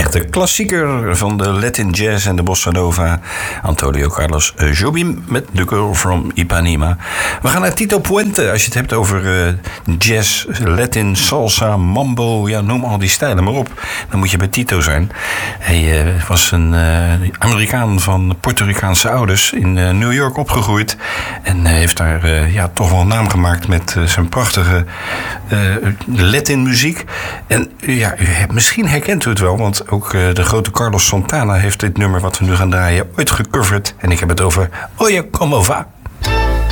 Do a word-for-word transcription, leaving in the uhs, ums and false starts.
echte klassieker van de Latin jazz en de bossa nova. Antonio Carlos Jobim met The Girl from Ipanema. We gaan naar Tito Puente. Als je het hebt over uh, jazz, Latin, salsa, mambo. Ja, noem al die stijlen maar op. Dan moet je bij Tito zijn. Hij uh, was een uh, Amerikaan van Puerto Ricaanse ouders. In uh, New York opgegroeid. En uh, heeft daar uh, ja, toch wel een naam gemaakt met uh, zijn prachtige uh, Latin muziek. En uh, ja, u hebt, misschien herkent u het wel. Want ook uh, de grote Carlos Santana heeft dit nummer wat we nu gaan draaien ooit gecoverd. En ik heb het over Oye Como Va.